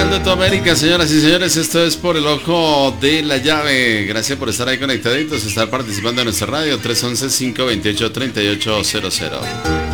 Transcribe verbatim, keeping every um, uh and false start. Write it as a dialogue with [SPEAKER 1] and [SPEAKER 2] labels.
[SPEAKER 1] Sol de tu América, señoras y señores, esto es Por el Ojo de la Llave. Gracias por estar ahí conectaditos, estar participando en nuestra radio tres once, cinco veintiocho, treinta y ocho cero cero.